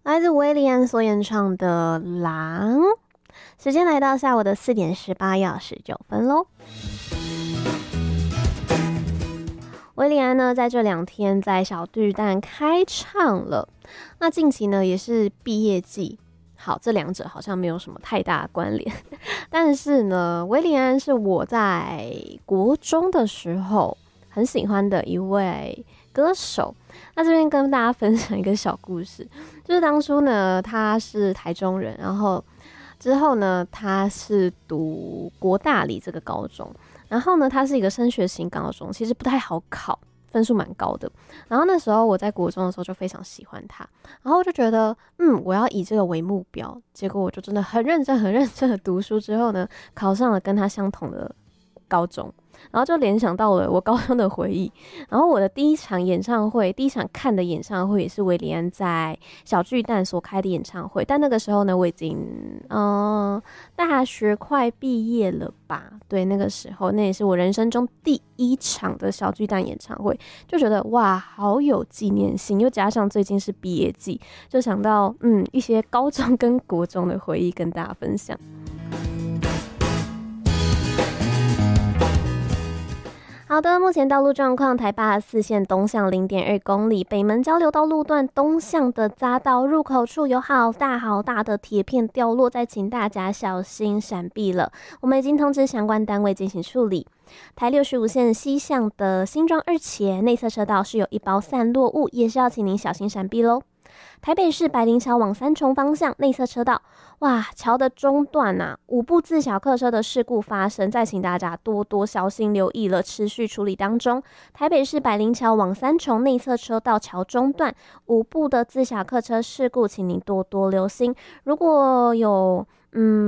来自威廉安所演唱的《狼》。时间来到下午的4:18要19分喽。威廉安呢，在这2天在小巨蛋开唱了。那近期呢，也是毕业季。好，这两者好像没有什么太大的关联，但是呢，威廉安是我在国中的时候很喜欢的一位歌手。那这边跟大家分享一个小故事，就是当初呢，他是台中人，然后之后呢，他是读国大理这个高中，然后呢，他是一个升学型高中，其实不太好考。分数蛮高的，然后那时候我在国中的时候就非常喜欢他，然后我就觉得，我要以这个为目标。结果我就真的很认真的读书，之后呢，考上了跟他相同的高中，然后就联想到了我高中的回忆。然后我的第一场看的演唱会也是威廉安在小巨蛋所开的演唱会，但那个时候呢，我已经大学快毕业了吧？对，那个时候那也是我人生中第一场的小巨蛋演唱会，就觉得哇，好有纪念性，又加上最近是毕业季，就想到一些高中跟国中的回忆跟大家分享。好的，目前道路状况，台84线东向0.2公里，北门交流道路段东向的匝道入口处有好大的铁片掉落，再请大家小心闪避了。我们已经通知相关单位进行处理。台65线西向的新庄二期内侧车道是有一包散落物，也是要请您小心闪避咯。台北市百灵桥往三重方向内侧车道，哇，桥的中段5部自小客车的事故发生，再请大家多多小心留意了，持续处理当中。台北市百灵桥往三重内侧车道桥中段5部的自小客车事故，请您多多留心。如果有